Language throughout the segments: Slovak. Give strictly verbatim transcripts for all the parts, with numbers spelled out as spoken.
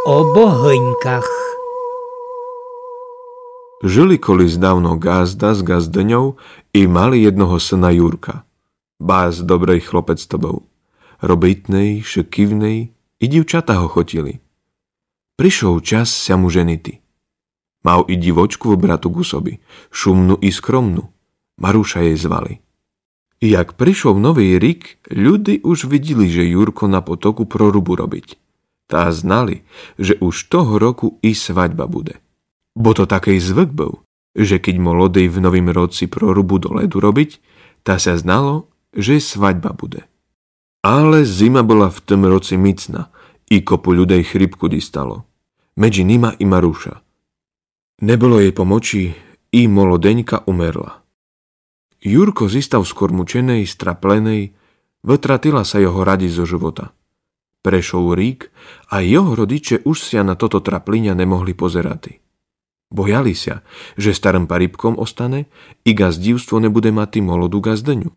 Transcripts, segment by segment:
O bohyňkach. Žili kolis dávno gazda s gazdeňou i mali jednoho syna Jurka. Bás dobrej chlopec to bol. Robitnej, šekivnej i divčata ho chotili. Prišiel čas sa mu ženity. Mal i divočku v bratu k sobi, šumnú i skromnú. Maruša jej zvali. Jak prišiel nový rik, ľudí už videli, že Jurko na potoku prorubu robiť. Tá znali, že už toho roku i svadba bude. Bo to takej zvyk bol, že keď molodej v novým roci prorubu do ledu robiť, tá sa znalo, že svadba bude. Ale zima bola v tom roci micná i kopu ľudej chrypku distalo. Medzi nima i Maruša. Nebolo jej pomoči, i molodeňka umerla. Jurko zistav skormučenej, straplenej, vytratila sa jeho radi zo života. Prešol rík a jeho rodiče už sa na toto trapliňa nemohli pozerať. Bojali sa, že starým paribkom ostane i gazdívstvo nebude mať molodú gazdeňu.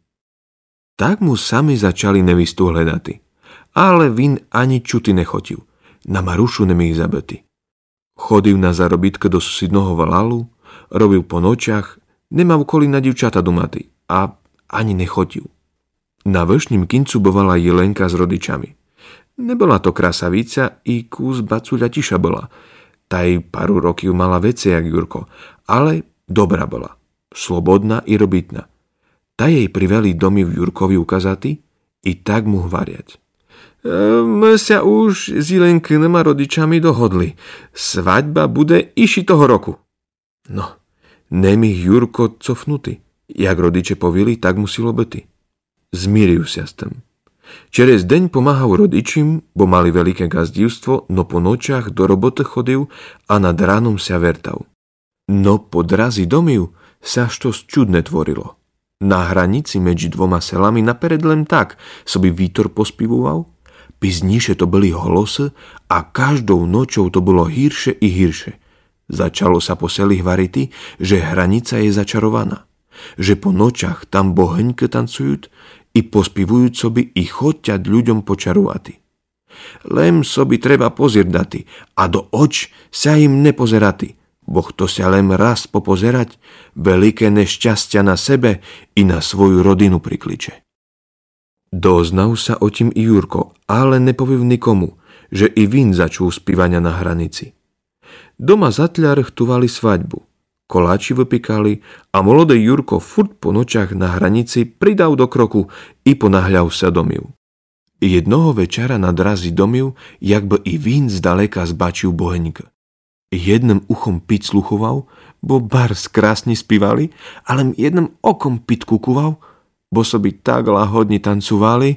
Tak mu sami začali nevistu hľadať. Ale vin ani čuty nechotil. Na Marušu nemý zabety. Chodil na zarobitke do susedného valalu, robil po nočach, nemal koli na divčata domaty a ani nechotil. Na vršním kincu bovala Jelenka s rodičami. Nebola to krasavica i kus bacuľa tiša bola. Taj paru rokov mala vece jak Jurko, ale dobrá bola, slobodná i robitná. Ta jej priveli domy v Jurkovi ukazaty i tak mu hvariať. E, my sa už s Jelenkinými rodičami dohodli. Svadba bude iši toho roku. No, nemých Jurko cofnutý. Jak rodiče povili, tak muselo byť. Zmíril sa s tým. Čerez deň pomáhal rodičim, bo mali veľké gazdívstvo, no po nočach do roboty chodil a nad ránom sa vertal. No po drazi domiu sa što čudne tvorilo. Na hranici medzi dvoma selami napered len tak soby vítor pospivoval, pizniše to byli holosy a každou nočou to bolo hýrše i hýrše. Začalo sa po seli hvariti, že hranica je začarovaná, že po nočach tam boheňke tancujú i pospivujúc soby i choťať ľuďom počaruvati. Lem soby treba pozirdati a do oč sa im nepozerati, bo kto sa len raz popozerať, veľké nešťastia na sebe i na svoju rodinu prikliče. Doznal sa o tím i Jurko, ale nepovil nikomu, že i vín začul spívania na hranici. Doma zatľa rechtovali svadbu. Koláči vypikali a molodej Jurko furt po nočach na hranici pridal do kroku i ponáhľal sa domiu. Jednoho večera na drazi domiu, jak by i vín zdaleka zbačil boheňka. Jedným uchom pit sluchoval, bo bars krásne spívali, ale jedným okom pit kukoval, bo soby tak lahodne tancovali.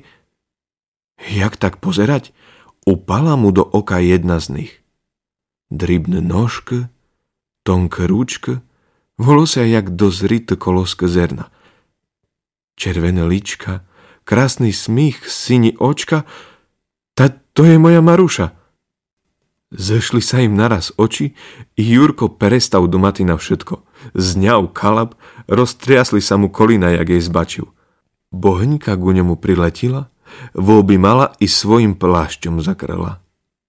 Jak tak pozerať, upala mu do oka jedna z nich. Dribné nožky, tonké ručky, volosia jak dozrité koloské zerna. Červené lička, krásny smích, syni očka, ta to je moja Maruša. Zešli sa im naraz oči i Jurko perestal domati na všetko. Zňal kalab, roztriasli sa mu kolina, jak jej zbačil. Boheňka ku nemu priletila, voobjímala i svojim plášťom zakrela.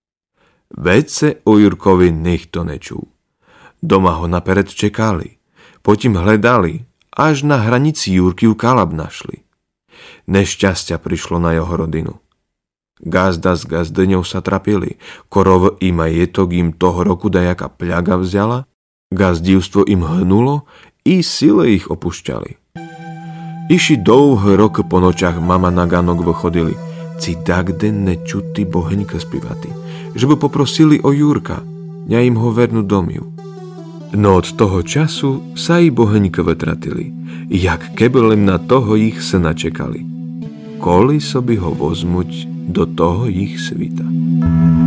Vece o Jurkovi nikto nečul. Doma ho napered čekali, potom hledali, až na hranici Jurkiu kalab našli. Nešťastia prišlo na jeho rodinu. Gazda s gazdeňou sa trapili, korov i majetok im toho roku dajaka pľaga vzala, gazdívstvo im hnulo i sile ich opúšťali. Iši dlouhé roky po nočach mama na ganok vychodili, ci tak denne čuty boheňka spívati, že by poprosili o Jurka, ňa im ho vernú domiu. No od toho času sa i boheňke vytratili, jak keby len na toho ich syna čekali. Koli soby ho vozmuť do toho ich svita.